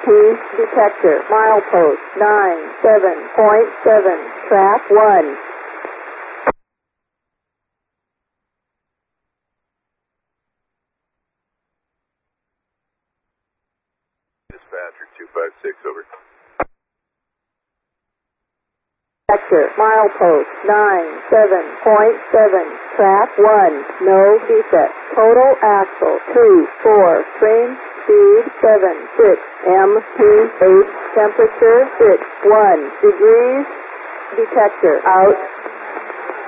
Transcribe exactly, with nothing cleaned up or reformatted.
P detector, milepost nine seven point seven, track one. Dispatcher two five six, over. Detector, milepost nine seven point seven, track one, no defect. Total axle two four, train speed seven six, M P eight, temperature six one degrees, detector out.